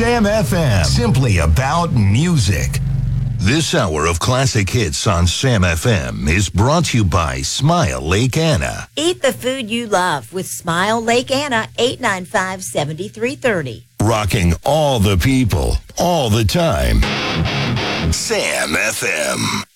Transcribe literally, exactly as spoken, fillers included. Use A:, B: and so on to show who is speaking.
A: Sam F M. Simply about music. This hour of classic hits on Sam F M is brought to you by Smile Lake Anna.
B: Eat the food you love with Smile Lake Anna, eight nine five, seven three three zero.
A: Rocking all the people, all the time. Sam F M.